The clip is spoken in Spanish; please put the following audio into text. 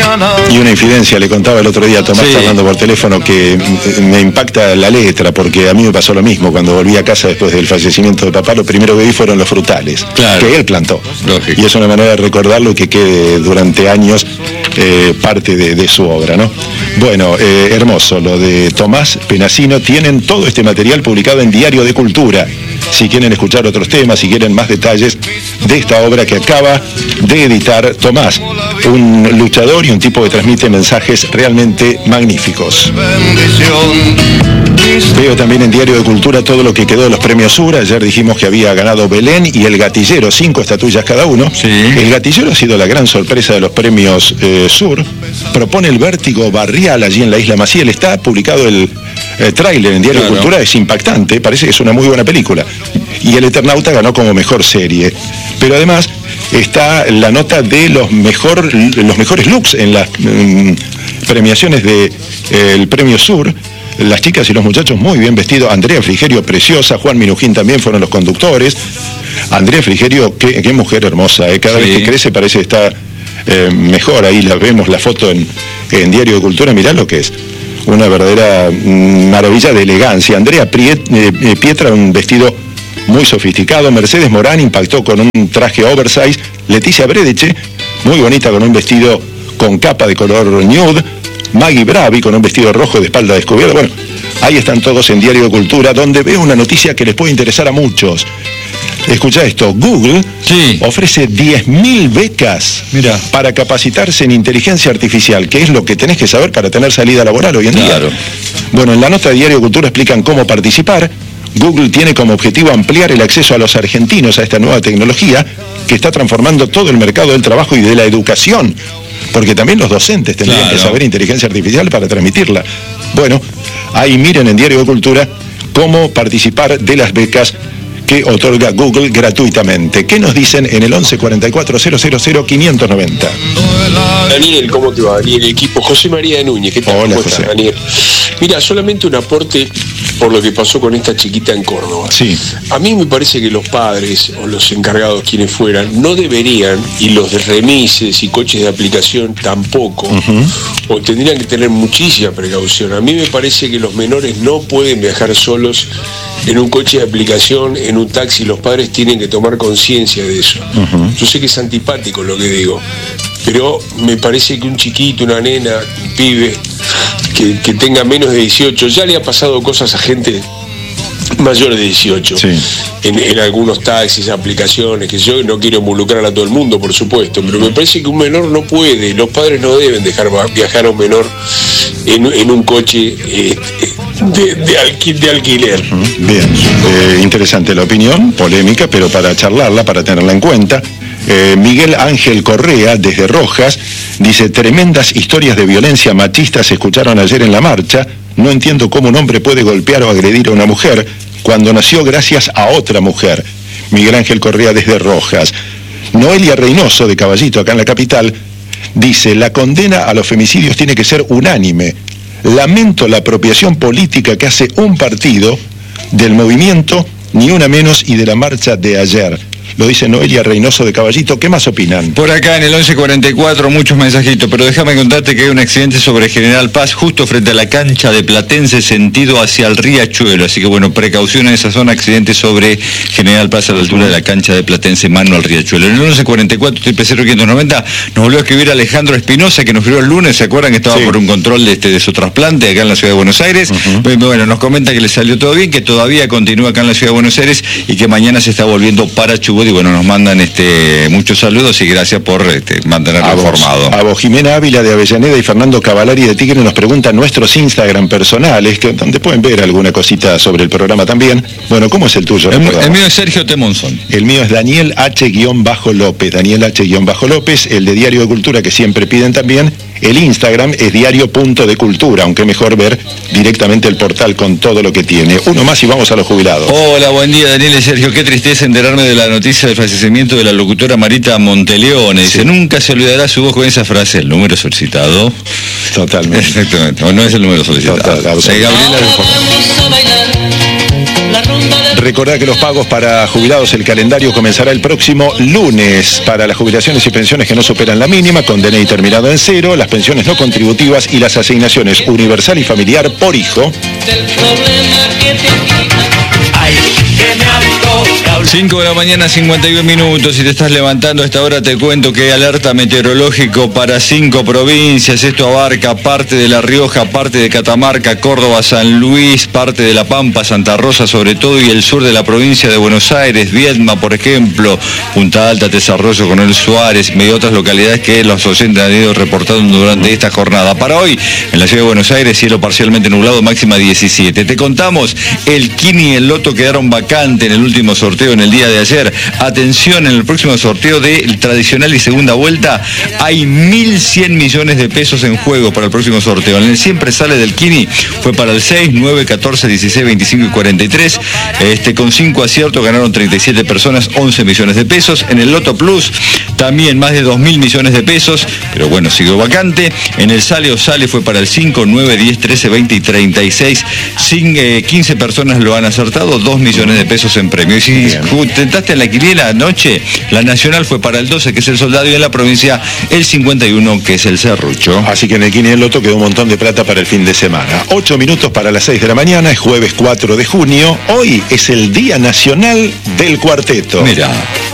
Y una infidencia, le contaba el otro día a Tomás, hablando por teléfono, que me impacta la letra, porque a mí me pasó lo mismo. Cuando volví a casa después del fallecimiento de papá, lo primero que vi fueron los frutales, que él plantó. Lógico. Y es una manera de recordarlo y que quede durante años parte de su obra, ¿no? Bueno, hermoso lo de Tomás Penasino. Tienen todo este material publicado en Diario de Cultura. Si quieren escuchar otros temas, si quieren más detalles de esta obra que acaba de editar Tomás, un luchador y un tipo que transmite mensajes realmente magníficos. Veo también en Diario de Cultura todo lo que quedó de los premios Sur. Ayer dijimos que había ganado Belén y El Gatillero, 5 estatuillas cada uno. Sí. El Gatillero ha sido la gran sorpresa de los premios Sur. Propone el vértigo barrial allí en la Isla Maciel. Está publicado el tráiler en Diario de Cultura, es impactante, parece que es una muy buena película. Y El Eternauta ganó como mejor serie. Pero además está la nota de los mejores looks en las premiaciones del Premio Sur. Las chicas y los muchachos muy bien vestidos. Andrea Frigerio, preciosa. Juan Minujín también fueron los conductores. Andrea Frigerio, qué mujer hermosa, cada vez que crece parece que está mejor. Ahí vemos la foto en Diario de Cultura, mirá lo que es. Una verdadera maravilla de elegancia. Andrea Pietra, un vestido muy sofisticado. Mercedes Morán impactó con un traje oversize. Leticia Bredeche, muy bonita con un vestido con capa de color nude. Maggie Bravi con un vestido rojo de espalda descubierta. Bueno, ahí están todos en Diario de Cultura, donde veo una noticia que les puede interesar a muchos. Escuchá esto, Google ofrece 10.000 becas para capacitarse en inteligencia artificial, que es lo que tenés que saber para tener salida laboral hoy en día. Bueno, en la nota de Diario de Cultura explican cómo participar. Google tiene como objetivo ampliar el acceso a los argentinos a esta nueva tecnología que está transformando todo el mercado del trabajo y de la educación, porque también los docentes tendrían que saber inteligencia artificial para transmitirla. Bueno, ahí miren en Diario de Cultura cómo participar de las becas que otorga Google gratuitamente. ¿Qué nos dicen en el 11 44 000 590? Daniel, ¿cómo te va? Daniel, equipo José María de Núñez. ¿Qué tal? Hola, ¿Cómo José. estás, Daniel? Mira, solamente un aporte por lo que pasó con esta chiquita en Córdoba. Sí. A mí me parece que los padres o los encargados, quienes fueran, no deberían, y los de remises y coches de aplicación tampoco, o tendrían que tener muchísima precaución. A mí me parece que los menores no pueden viajar solos en un coche de aplicación, en un taxi. Los padres tienen que tomar conciencia de eso. Yo sé que es antipático lo que digo, pero me parece que un chiquito, una nena, un pibe que tenga menos de 18, ya le ha pasado cosas a gente mayor de 18, en algunos taxis, aplicaciones, que yo no quiero involucrar a todo el mundo, por supuesto, pero me parece que un menor no puede, los padres no deben dejar viajar a un menor en un coche de alquiler. Bien, interesante la opinión, polémica, pero para charlarla, para tenerla en cuenta. Miguel Ángel Correa, desde Rojas, dice: tremendas historias de violencia machista se escucharon ayer en la marcha. No entiendo cómo un hombre puede golpear o agredir a una mujer cuando nació gracias a otra mujer. Miguel Ángel Correa, desde Rojas. Noelia Reynoso, de Caballito, acá en la capital, dice: la condena a los femicidios tiene que ser unánime. Lamento la apropiación política que hace un partido del movimiento, ni una menos, y de la marcha de ayer. Lo dice Noelia Reynoso, de Caballito. ¿Qué más opinan? Por acá en el 1144 muchos mensajitos, pero déjame contarte que hay un accidente sobre General Paz justo frente a la cancha de Platense, sentido hacia el Riachuelo, así que bueno, precaución en esa zona, accidente sobre General Paz a la altura de la cancha de Platense, mano al Riachuelo. En el 1144 590 nos volvió a escribir Alejandro Espinosa, que nos escribió el lunes, ¿se acuerdan que estaba por un control de su trasplante acá en la ciudad de Buenos Aires? Bueno, nos comenta que le salió todo bien, que todavía continúa acá en la ciudad de Buenos Aires y que mañana se está volviendo para Chubut. Y bueno, nos mandan muchos saludos y gracias por mantenerlo informado. A vos, Jimena Ávila de Avellaneda y Fernando Cavalari de Tigre nos preguntan nuestros Instagram personales, donde pueden ver alguna cosita sobre el programa también. Bueno, ¿cómo es el tuyo? El mío es Sergio Temonzón. El mío es Daniel H-López. Daniel H-López, el de Diario de Cultura, que siempre piden también. El Instagram es diario.decultura, aunque mejor ver directamente el portal con todo lo que tiene. Uno más y vamos a los jubilados. Hola, buen día, Daniel y Sergio. Qué tristeza enterarme de la noticia del fallecimiento de la locutora Marita Monteleone. Dice: nunca se olvidará su voz con esa frase: el número solicitado. Totalmente. Exactamente. No es el número solicitado. Total, Gabriela de Recordá que los pagos para jubilados, el calendario comenzará el próximo lunes. Para las jubilaciones y pensiones que no superan la mínima, con DNI terminado en 0, las pensiones no contributivas y las asignaciones universal y familiar por hijo. 5 de la mañana, 51 minutos. Si te estás levantando a esta hora, te cuento que hay alerta meteorológico para 5 provincias. Esto abarca parte de La Rioja, parte de Catamarca, Córdoba, San Luis, parte de La Pampa, Santa Rosa sobre todo, y el sur de la provincia de Buenos Aires, Viedma, por ejemplo, Punta Alta, Desarrollo, Coronel Suárez, y otras localidades que los oyentes han ido reportando durante esta jornada. Para hoy, en la ciudad de Buenos Aires, cielo parcialmente nublado, máxima 17. Te contamos, el Kini y el Loto quedaron vacantes en el último sorteo en el día de ayer. Atención, en el próximo sorteo del tradicional y segunda vuelta hay 1.100 millones de pesos en juego para el próximo sorteo. En el siempre sale del Kini fue para el 6, 9, 14, 16, 25 y 43. Con 5 aciertos ganaron 37 personas, 11 millones de pesos. En el Loto Plus también más de 2.000 millones de pesos, pero bueno, siguió vacante. En el Sale o Sale fue para el 5, 9, 10, 13, 20 y 36. 15 personas lo han acertado, 2 millones de pesos en premio. Y si tentaste en la quiniela anoche, la nacional fue para el 12, que es el Soldado, y en la provincia el 51, que es el Serrucho. Así que en el Kini y el Loto quedó un montón de plata para el fin de semana. 8 minutos para las 6 de la mañana, es jueves 4 de junio. Hoy es el Día Nacional del Cuarteto. Mira.